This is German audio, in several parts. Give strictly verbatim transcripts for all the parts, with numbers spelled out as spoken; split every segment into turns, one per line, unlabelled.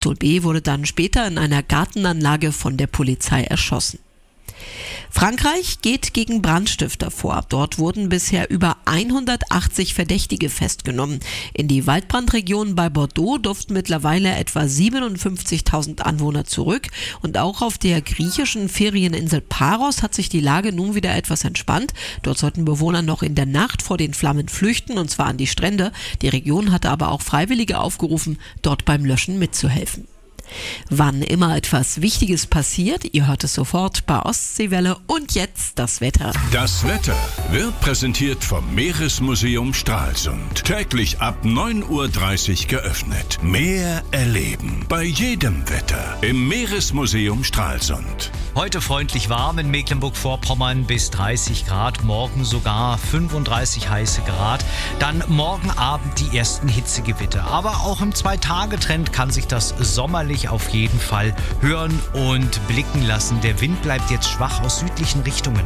B. wurde dann später in einer Gartenanlage von der Polizei erschossen. Frankreich geht gegen Brandstifter vor. Dort wurden bisher über hundertachtzig Verdächtige festgenommen. In die Waldbrandregion bei Bordeaux durften mittlerweile etwa siebenundfünfzigtausend Anwohner zurück. Und auch auf der griechischen Ferieninsel Paros hat sich die Lage nun wieder etwas entspannt. Dort sollten Bewohner noch in der Nacht vor den Flammen flüchten, und zwar an die Strände. Die Region hatte aber auch Freiwillige aufgerufen, dort beim Löschen mitzuhelfen. Wann immer etwas Wichtiges passiert, ihr hört es sofort bei Ostseewelle. Und jetzt das Wetter.
Das Wetter wird präsentiert vom Meeresmuseum Stralsund. Täglich ab neun Uhr dreißig geöffnet. Meer erleben bei jedem Wetter im Meeresmuseum Stralsund.
Heute freundlich warm in Mecklenburg-Vorpommern bis dreißig Grad, morgen sogar fünfunddreißig heiße Grad. Dann morgen Abend die ersten Hitzegewitter. Aber auch im Zwei-Tage-Trend kann sich das sommerlich auf jeden Fall hören und blicken lassen. Der Wind bleibt jetzt schwach aus südlichen Richtungen.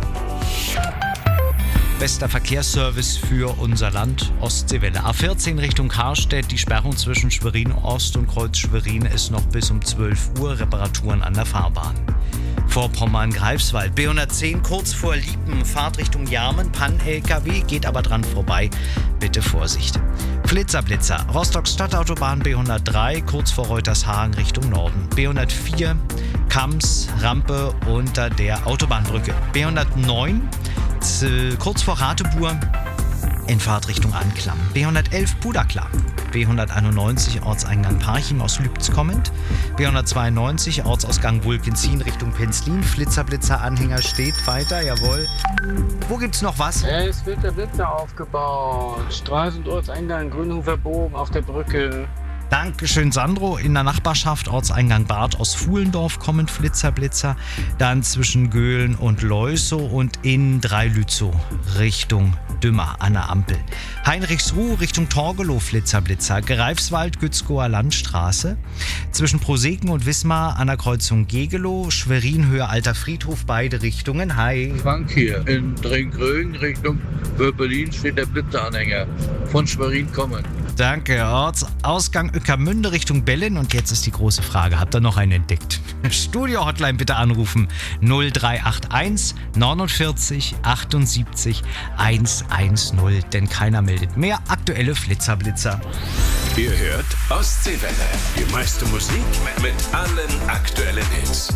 Bester Verkehrsservice für unser Land, Ostseewelle. A vierzehn Richtung Karstedt, die Sperrung zwischen Schwerin Ost und Kreuz Schwerin ist noch bis um zwölf Uhr, Reparaturen an der Fahrbahn. Vorpommern-Greifswald, B hundertzehn kurz vor Liepen, Fahrt Richtung Jarmen, Pann-L K W, geht aber dran vorbei, bitte Vorsicht. Flitzer-Blitzer, Rostock-Stadtautobahn B hundertdrei, kurz vor Reutershagen Richtung Norden. B hundertvier, Kams, Rampe unter der Autobahnbrücke. B hundertneun, z- kurz vor Ratebur, in Fahrtrichtung Anklam. B hundertelf, Puderklar. B hunderteinundneunzig, Ortseingang Parchim aus Lübz kommend. B hundertzweiundneunzig, Ortsausgang Wulkenzin Richtung Penzlin. Flitzer-Blitzer-Anhänger steht weiter, jawohl. Wo gibt's noch was?
Es wird der Blitzer aufgebaut. Stralsund Ortseingang Grünhofer Bogen auf der Brücke.
Dankeschön, Sandro. In der Nachbarschaft Ortseingang Bad aus Fuhlendorf kommen Flitzer, Blitzer. Dann zwischen Göhlen und Leusow und in Dreilützow Richtung Dümmer an der Ampel. Heinrichsruh Richtung Torgelow Flitzer, Blitzer. Greifswald, Gützkower Landstraße. Zwischen Proseken und Wismar an der Kreuzung Gegelow. Schwerin, Höhe Alter Friedhof, beide Richtungen. Hi.
Frank hier. In Drengrögen Richtung Wörpelin steht der Blitzeranhänger. Von Schwerin kommen.
Danke. Ortsausgang Ueckermünde Richtung Bellin. Und jetzt ist die große Frage, habt ihr noch einen entdeckt? Studio-Hotline bitte anrufen. null drei acht eins neunundvierzig achtundsiebzig hundertzehn. Denn keiner meldet mehr aktuelle Flitzer-Blitzer.
Ihr hört Ostseewelle. Die meiste Musik mit allen aktuellen Hits.